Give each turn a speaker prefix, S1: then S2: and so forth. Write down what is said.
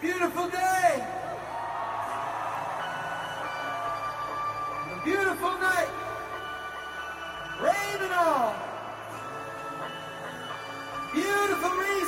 S1: Beautiful day. A beautiful night. Rain and all. Beautiful rain.